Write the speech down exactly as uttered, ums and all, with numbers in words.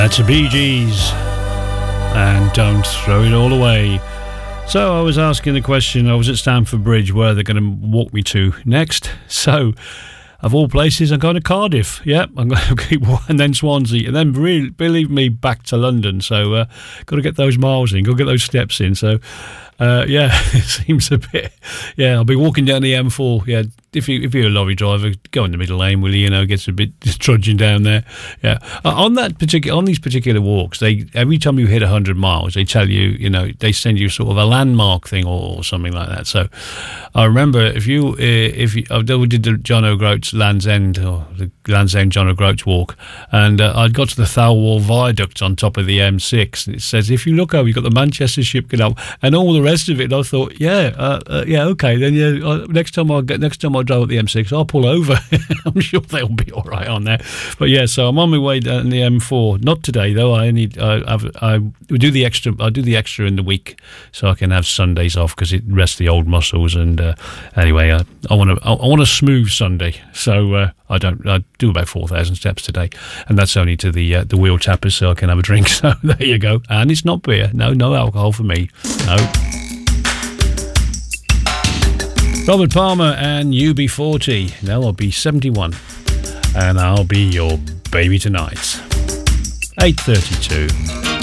That's the Bee Gees, and Don't Throw It All Away. So I was asking the question, I was at Stamford Bridge, where they're going to walk me to next. So, of all places, I'm going to Cardiff. Yep, I'm going to keep, and then Swansea, and then, really, believe me, back to London. So, uh, got to get those miles in, got to get those steps in. So, uh, yeah, it seems a bit. Yeah, I'll be walking down the M four. Yeah, if you if you're a lorry driver, go in the middle lane, will you? You know, gets a bit trudging down there. Yeah, uh, on that particular on these particular walks, they every time you hit a hundred miles, they tell you, you know, they send you sort of a landmark thing or, or something like that. So, I remember if you uh, if you, I did the John O'Groats Land's End or the Land's End John O'Groats walk, and uh, I got to the Thalwall Viaduct on top of the M six, and it says if you look over, you've got the Manchester Ship Canal and all the rest of it. And I thought, yeah, uh, uh, yeah, okay, then yeah. Uh, next time I get next time I drive at the M six, I'll pull over. I'm sure they'll be all right on there. But yeah, so I'm on my way down the M four. Not today though. I only I I've, I do the extra. I do the extra in the week so I can have Sundays off because it rests the old muscles. And uh, anyway, I, I want to I, I want a smooth Sunday, so uh, I don't. I do about four thousand steps today, and that's only to the uh, the wheel tappers, so I can have a drink. So there you go. And it's not beer. No, no alcohol for me. No. Robert Palmer and U B forty. Now I'll be seventy-one, and I'll be your baby tonight. eight thirty-two.